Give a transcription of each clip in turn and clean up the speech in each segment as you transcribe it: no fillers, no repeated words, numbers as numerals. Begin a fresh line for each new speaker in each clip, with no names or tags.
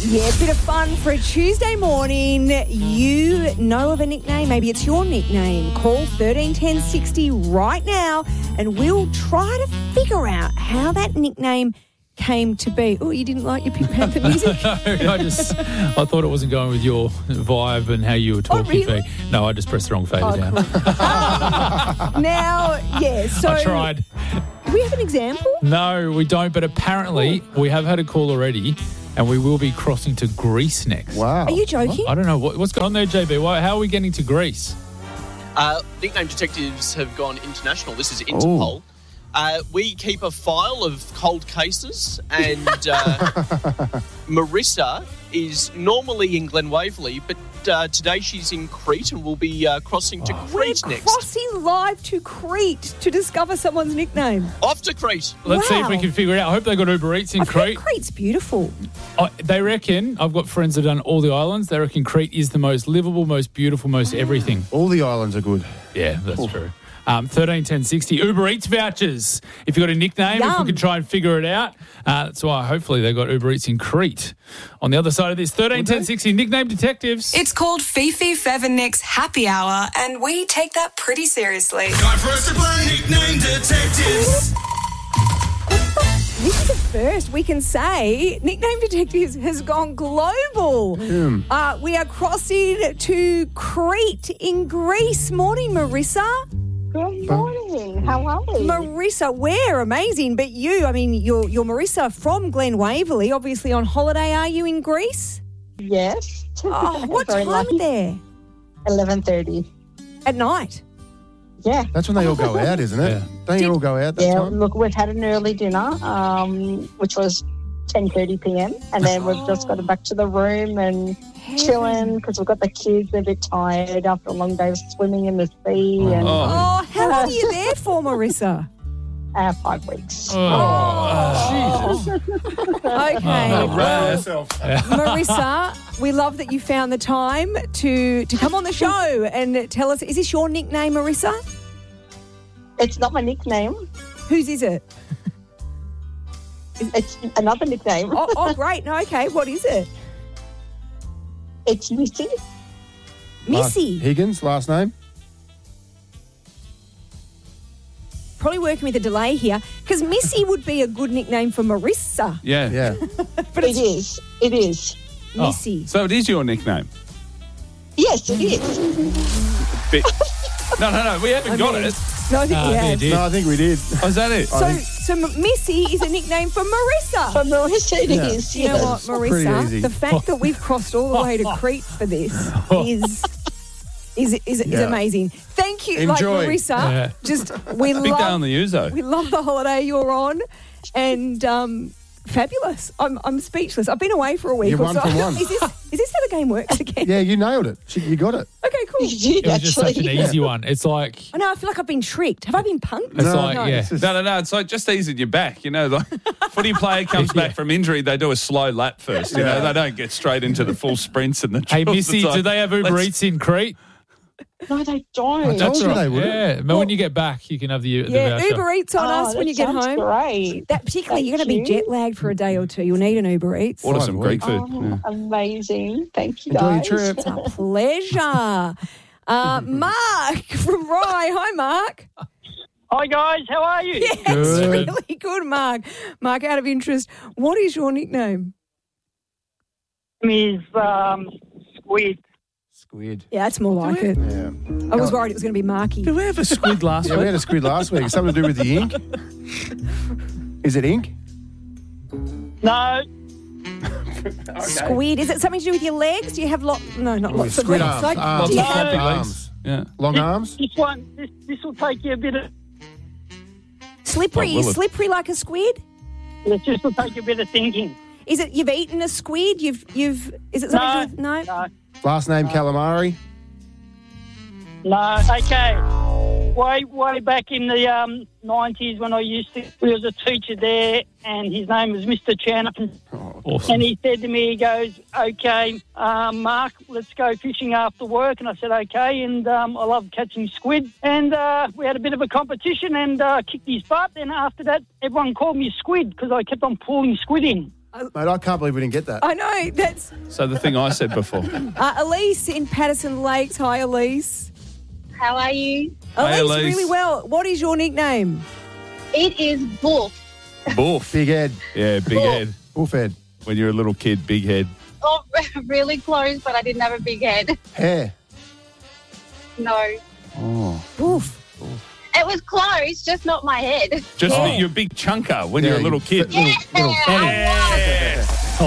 Yeah, a bit of fun for a Tuesday morning. You know of a nickname, maybe it's your nickname. Call 131060 right now and we'll try to figure out how that nickname came to be. Oh, you didn't like your Pink Panther music?
No, I thought it wasn't going with your vibe and how you were talking.
Really?
No, I just pressed the wrong fader down.
Now, yeah, so...
I tried.
Do we have an example?
No, we don't, but apparently we have had a call already and we will be crossing to Greece next.
Wow.
Are you joking?
I don't know. What's going on there, JB? How are we getting to Greece?
Nickname detectives have gone international. This is Interpol. We keep a file of cold cases, and Marissa is normally in Glen Waverley, but today she's in Crete and will be crossing to Crete
We're
next.
crossing live to Crete to discover someone's nickname.
Off to Crete.
Let's see if we
Wow.
can figure it out. I hope they got Uber Eats in
I've heard
Crete.
Crete's beautiful.
They reckon, I've got friends that have done all the islands, they reckon Crete is the most livable, most beautiful, most everything.
All the islands are good.
Yeah, that's true. 131060 Uber Eats vouchers. If you've got a nickname, if we
Yum.
can try and figure it out. That's why hopefully they got Uber Eats in Crete. On the other side of this, 131060 nickname detectives.
It's called Fifi, Fev and Nick's Happy Hour, and we take that pretty seriously.
Time for us to play Nickname Detectives.
This is a first. We can say Nickname Detectives has gone global. We are crossing to Crete in Greece. Morning, Marissa.
Good morning. How are you?
Marissa, we're amazing, but you're Marissa from Glen Waverley, obviously on holiday. Are you in Greece?
Yes.
Oh, what
Very
time
lucky.
there?
11:30.
At night?
Yeah.
That's when they all go out, isn't it?
Yeah.
Don't you all go out that
Yeah,
time?
look, we've had an early dinner, which was 10:30 p.m. And then we've just got back to the room and chilling because we've got the kids. They're a bit tired after a long day of swimming in the sea. And
Oh, how long are you there for, Marissa?
5 weeks.
Okay. Marissa, we love that you found the time to come on the show and tell us, is this your nickname, Marissa?
It's not my nickname.
Whose is it?
It's another nickname.
Oh, great. No, okay. What is it?
It's Missy.
Missy.
Higgins, last name?
Probably working with a delay here because Missy would be a good nickname for Marissa.
Yeah.
Yeah.
But
It is. It is.
Missy.
So it is your nickname.
Yes, it is.
No, we haven't got it.
No, I think we have.
did.
No, I think we did.
Oh, is that it?
So Missy is a nickname for Marissa.
For Marissa, it is.
You know what,
Yes.
pretty
Marissa?
easy.
The fact that we've crossed all the way to Crete for this is amazing. Thank you,
Enjoy.
like Marissa.
Yeah.
Just we
Big day on
love
the Uzo.
we love the holiday you're on, and fabulous. I'm speechless. I've been away for a week
You're
or
one
so.
for one.
Is this how the game works again?
Yeah, you nailed it. You got it.
Okay, cool.
You did,
It was just such an
actually.
easy one. It's like,
I know. I feel like I've been tricked. Have I been punked?
it's like,
No.
yeah.
No. It's like just easing you back. You know, the footy player comes back from injury, they do a slow lap first. You know, they don't get straight into the full sprints and the
Hey,
drills.
Missy,
It's like,
do they have Uber
let's-
Eats in Crete?
No, they don't.
Told you they would.
Yeah, but when you get back, you can have the
Yeah,
voucher.
Uber Eats on us when
that
you get
sounds
home.
Great.
That particularly, you're going to be
Thank you.
jet lagged for a day or two. You'll need an Uber Eats.
Order
Fine,
some
well.
Greek food.
Oh, amazing. Thank you,
Enjoy your
guys.
trip.
It's a pleasure. Mark from Rye. Hi, Mark.
Hi guys, how are you?
Yes,
Good.
really good, Mark. Mark, out of interest, what is your nickname?
Is Squid.
Squid.
Yeah, that's more like it.
Yeah.
I was worried it was going to be Marky.
Did we have a squid last
Yeah, we
week?
had a squid last week. Something to do with the ink? Is it ink?
No,
Squid. Is it something to do with your legs? Do you have lots of
squid
legs?
arms.
Like,
Arms.
do you
Lots of
have
big
Arms.
Yeah.
Long arms?
this will take you a bit of.
slippery?
Oh, will it?
Slippery like a squid?
This will take you a bit of thinking.
Is it you've eaten a squid? Is it something to do with no?
Last name calamari?
No. Okay. Way back in the 90s when I used to, there was a teacher there, and his name was Mr. Chan.
Awesome.
And he said to me, he goes, okay, Mark, let's go fishing after work. And I said, okay. And I love catching squid. And we had a bit of a competition and kicked his butt. And after that, everyone called me Squid because I kept on pulling squid in.
Mate, I can't believe we didn't get that.
I know. That's
So the thing I said before.
Elise in Patterson Lakes. Hi, Elise.
How are you?
Hey,
Elise,
Elise.
really well. What is your nickname?
It is Boof.
Boof.
Big head.
Yeah, big
Boof.
head.
Wolf head.
When you're a little kid, big head.
Oh, really close, but I didn't have a big head.
Hair.
No.
Oh.
Oof.
It was close, just not my head.
Just
Yeah.
you're a big chunker when you're a little kid.
Yeah,
Yeah.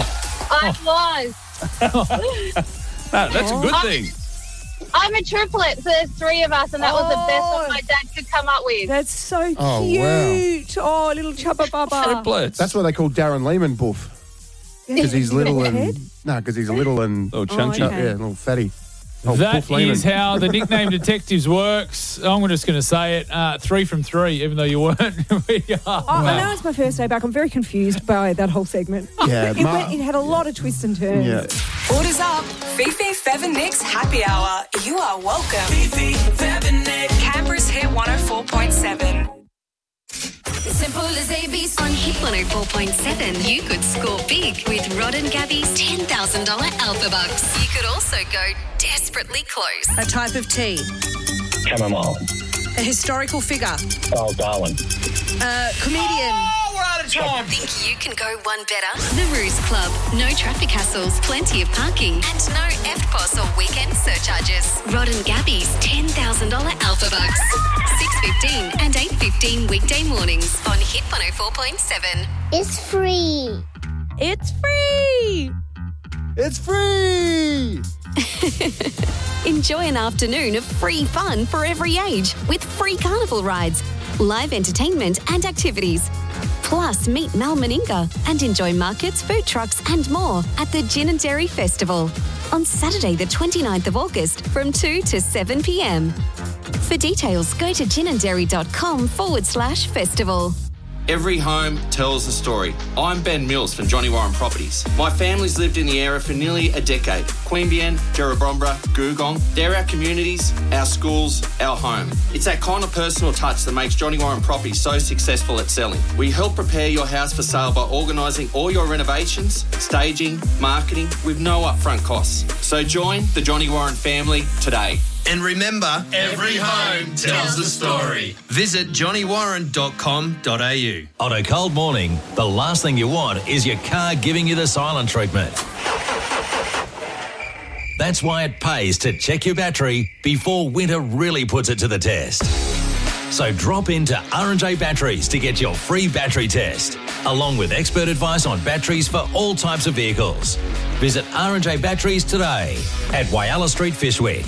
I was.
No, that's a good thing.
I'm a triplet, so there's three of us, and that was the best one my dad could come up with.
That's so
Oh,
cute. Oh, little chubba bubba.
Triplets.
That's why they call Darren Lehman Boof. Because he's little
Little head?
and... No, because he's little and...
Little chunky.
okay.
Yeah, little fatty. Oh,
That
Boof Lehman.
is how the nickname detectives works. I'm just going to say it. 3 from 3, even though you weren't. We are.
Oh, I know it's my first day back. I'm very confused by that whole segment.
Yeah,
It had a lot of twists and turns.
Yeah.
Orders up. Fifi, Fev and Nick's Happy Hour. You are welcome.
Fifi, Fev and Nick.
Canberra's Hit 104.7.
Simple as ABC. On Hit 104.7, you could score big with Rod and Gabby's $10,000 Alpha Bucks. You could also go desperately close.
A type of tea.
Chamomile.
A historical figure.
Oh, Darwin.
A comedian.
We're out of time. Think you can go one better? The Ruse Club. No traffic hassles, plenty of parking, and no EFTPOS or weekend surcharges. Rod and Gabby's $10,000 Alpha Bucks. 6:15 and 8:15 weekday mornings on Hit 104.7.
It's free.
It's free.
It's free.
Enjoy an afternoon of free fun for every age with free carnival rides, live entertainment and activities. Plus, meet Mel Meninga and enjoy markets, food trucks and more at the Gin and Dairy Festival on Saturday the 29th of August from 2 to 7 p.m. For details, go to ginanddairy.com/festival.
Every home tells a story. I'm Ben Mills from Johnny Warren Properties. My family's lived in the area for nearly a decade. Queanbeyan, Jerrabomberra, Googong, they're our communities, our schools, our home. It's that kind of personal touch that makes Johnny Warren Properties so successful at selling. We help prepare your house for sale by organising all your renovations, staging, marketing with no upfront costs. So join the Johnny Warren family today.
And remember, every home tells a story. Visit johnnywarren.com.au.
On a cold morning, the last thing you want is your car giving you the silent treatment. That's why it pays to check your battery before winter really puts it to the test. So drop into R&J Batteries to get your free battery test, along with expert advice on batteries for all types of vehicles. Visit R&J Batteries today at Whyalla Street, Fishwick.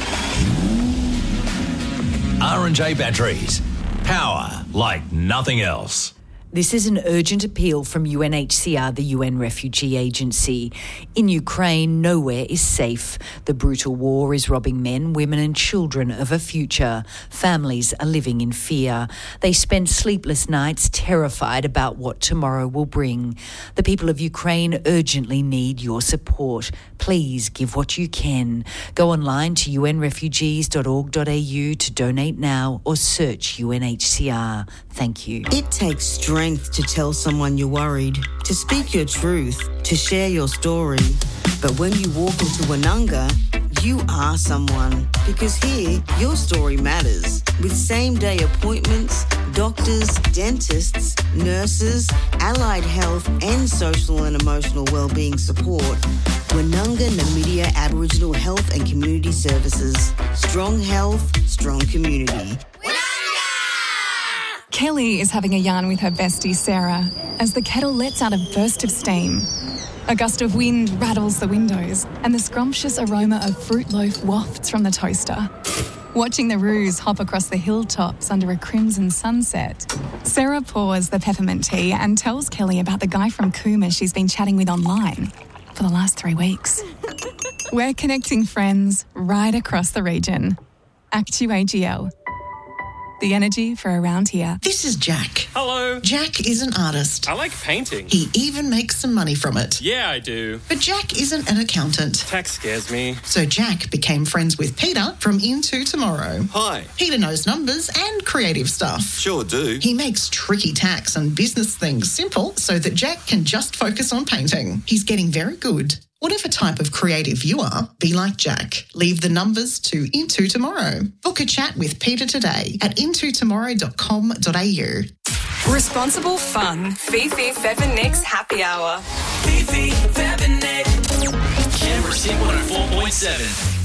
R&J Batteries. Power like nothing else.
This is an urgent appeal from UNHCR, the UN Refugee Agency. In Ukraine, nowhere is safe. The brutal war is robbing men, women and children of a future. Families are living in fear. They spend sleepless nights terrified about what tomorrow will bring. The people of Ukraine urgently need your support. Please give what you can. Go online to unrefugees.org.au to donate now or search UNHCR. Thank you.
It takes strength to tell someone you're worried, to speak your truth, to share your story. But when you walk into Woononga, you are someone. Because here, your story matters. With same-day appointments, doctors, dentists, nurses, allied health and social and emotional wellbeing support, Woononga Namibia Aboriginal Health and Community Services. Strong health, strong community.
Kelly is having a yarn with her bestie Sarah as the kettle lets out a burst of steam. A gust of wind rattles the windows and the scrumptious aroma of fruit loaf wafts from the toaster. Watching the roos hop across the hilltops under a crimson sunset, Sarah pours the peppermint tea and tells Kelly about the guy from Cooma she's been chatting with online for the last 3 weeks. We're connecting friends right across the region. Actu AGL. the energy for around here.
This is Jack.
Hello.
Jack is an artist.
I like painting.
He even makes some money from it.
Yeah, I do.
But Jack isn't an accountant.
Tax scares me.
So Jack became friends with Peter from Into Tomorrow.
Hi.
Peter knows numbers and creative stuff.
Sure do.
He makes tricky tax and business things simple so that Jack can just focus on painting. He's getting very good. Whatever type of creative you are, be like Jack. Leave the numbers to Into Tomorrow. Book a chat with Peter today at intotomorrow.com.au.
Responsible fun. Fifi Feather Nicks Happy Hour.
Fifi Feather Nicks. Canberra's Hit 104.7.